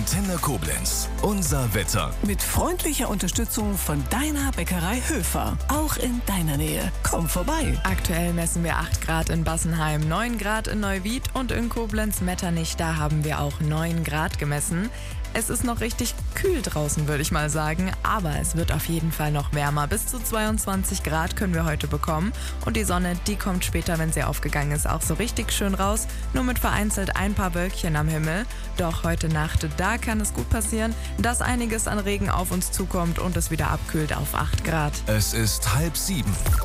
Antenne Koblenz. Unser Wetter. Mit freundlicher Unterstützung von deiner Bäckerei Höfer. Auch in deiner Nähe. Komm vorbei. Aktuell messen wir 8 Grad in Bassenheim, 9 Grad in Neuwied und in Koblenz-Metternich, da haben wir auch 9 Grad gemessen. Es ist noch richtig kühl draußen, würde ich mal sagen, aber es wird auf jeden Fall noch wärmer. Bis zu 22 Grad können wir heute bekommen und die Sonne, die kommt später, wenn sie aufgegangen ist, auch so richtig schön raus, nur mit vereinzelt ein paar Wölkchen am Himmel. Doch heute Nacht, da kann es gut passieren, dass einiges an Regen auf uns zukommt und es wieder abkühlt auf 8 Grad. Es ist 6:30.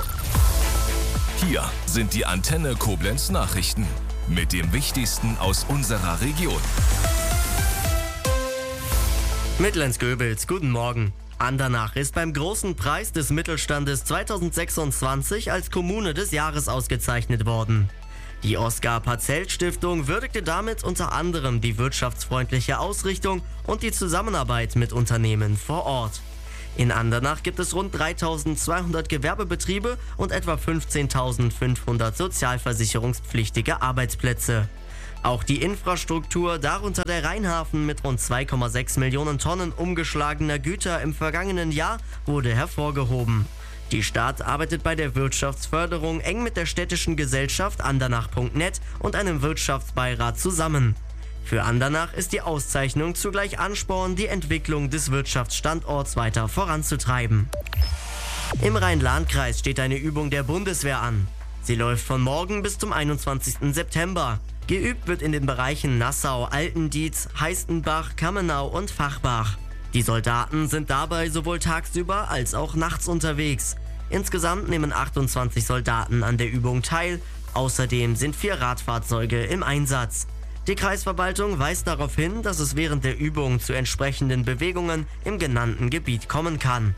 Hier sind die Antenne Koblenz Nachrichten mit dem Wichtigsten aus unserer Region. Mittellenz-Göbels, guten Morgen. Andernach ist beim Großen Preis des Mittelstandes 2026 als Kommune des Jahres ausgezeichnet worden. Die Oskar-Patzelt-Stiftung würdigte damit unter anderem die wirtschaftsfreundliche Ausrichtung und die Zusammenarbeit mit Unternehmen vor Ort. In Andernach gibt es rund 3.200 Gewerbebetriebe und etwa 15.500 sozialversicherungspflichtige Arbeitsplätze. Auch die Infrastruktur, darunter der Rheinhafen mit rund 2,6 Millionen Tonnen umgeschlagener Güter im vergangenen Jahr, wurde hervorgehoben. Die Stadt arbeitet bei der Wirtschaftsförderung eng mit der städtischen Gesellschaft Andernach.net und einem Wirtschaftsbeirat zusammen. Für Andernach ist die Auszeichnung zugleich Ansporn, die Entwicklung des Wirtschaftsstandorts weiter voranzutreiben. Im Rhein-Lahn-Kreis steht eine Übung der Bundeswehr an. Sie läuft von morgen bis zum 21. September. Geübt wird in den Bereichen Nassau, Altendietz, Heistenbach, Kammenau und Fachbach. Die Soldaten sind dabei sowohl tagsüber als auch nachts unterwegs. Insgesamt nehmen 28 Soldaten an der Übung teil. Außerdem sind 4 Radfahrzeuge im Einsatz. Die Kreisverwaltung weist darauf hin, dass es während der Übung zu entsprechenden Bewegungen im genannten Gebiet kommen kann.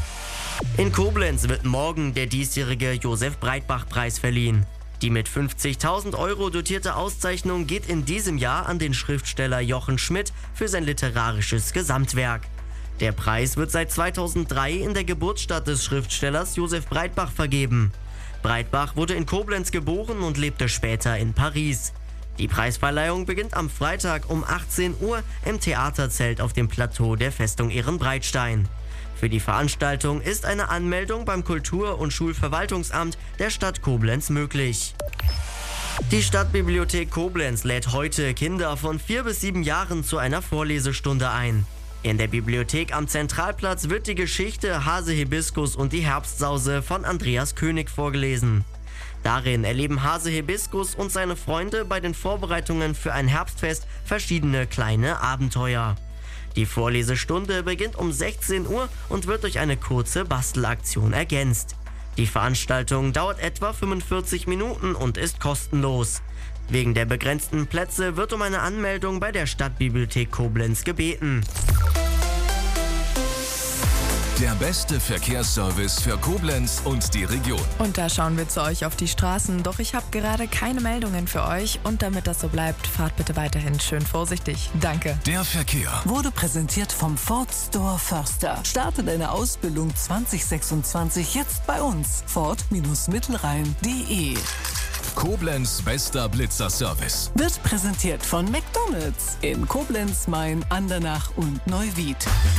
In Koblenz wird morgen der diesjährige Josef-Breitbach-Preis verliehen. Die mit 50.000 € dotierte Auszeichnung geht in diesem Jahr an den Schriftsteller Jochen Schmidt für sein literarisches Gesamtwerk. Der Preis wird seit 2003 in der Geburtsstadt des Schriftstellers Josef Breitbach vergeben. Breitbach wurde in Koblenz geboren und lebte später in Paris. Die Preisverleihung beginnt am Freitag um 18 Uhr im Theaterzelt auf dem Plateau der Festung Ehrenbreitstein. Für die Veranstaltung ist eine Anmeldung beim Kultur- und Schulverwaltungsamt der Stadt Koblenz möglich. Die Stadtbibliothek Koblenz lädt heute Kinder von 4 bis 7 Jahren zu einer Vorlesestunde ein. In der Bibliothek am Zentralplatz wird die Geschichte Hase Hibiskus und die Herbstsause von Andreas König vorgelesen. Darin erleben Hase Hibiskus und seine Freunde bei den Vorbereitungen für ein Herbstfest verschiedene kleine Abenteuer. Die Vorlesestunde beginnt um 16 Uhr und wird durch eine kurze Bastelaktion ergänzt. Die Veranstaltung dauert etwa 45 Minuten und ist kostenlos. Wegen der begrenzten Plätze wird um eine Anmeldung bei der Stadtbibliothek Koblenz gebeten. Der beste Verkehrsservice für Koblenz und die Region. Und da schauen wir zu euch auf die Straßen, doch ich habe gerade keine Meldungen für euch und damit das so bleibt, fahrt bitte weiterhin schön vorsichtig. Danke. Der Verkehr Wurde präsentiert vom Ford Store Förster. Starte deine Ausbildung 2026 jetzt bei uns. Ford-Mittelrhein.de. Koblenz bester Blitzer-Service. Wird präsentiert von McDonald's in Koblenz, Main, Andernach und Neuwied.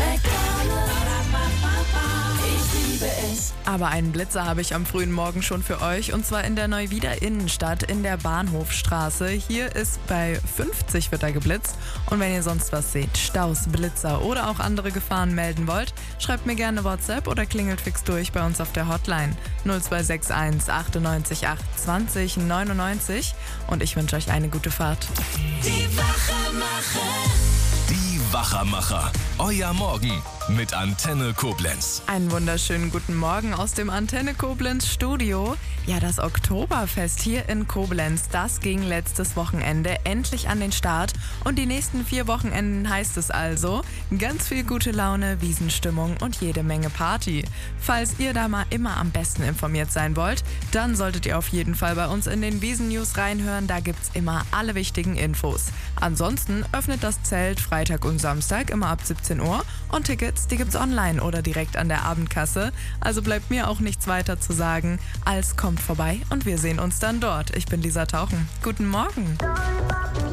Ich liebe es. Aber einen Blitzer habe ich am frühen Morgen schon für euch und zwar in der Neuwieder Innenstadt in der Bahnhofstraße. Hier ist bei 50 wird da geblitzt und wenn ihr sonst was seht, Staus, Blitzer oder auch andere Gefahren melden wollt, schreibt mir gerne WhatsApp oder klingelt fix durch bei uns auf der Hotline 0261 98 8 20 99 und ich wünsche euch eine gute Fahrt. Die Wachermacher. Die Wachermacher. Euer Morgen mit Antenne Koblenz. Einen wunderschönen guten Morgen aus dem Antenne Koblenz Studio. Ja, das Oktoberfest hier in Koblenz, das ging letztes Wochenende endlich an den Start. Und die nächsten 4 Wochenenden heißt es also, ganz viel gute Laune, Wiesenstimmung und jede Menge Party. Falls ihr da mal immer am besten informiert sein wollt, dann solltet ihr auf jeden Fall bei uns in den Wiesen-News reinhören. Da gibt's immer alle wichtigen Infos. Ansonsten öffnet das Zelt Freitag und Samstag immer ab 17 Uhr und Tickets, die gibt's online oder direkt an der Abendkasse. Also bleibt mir auch nichts weiter zu sagen, als kommt vorbei und wir sehen uns dann dort. Ich bin Lisa Tauchen. Guten Morgen.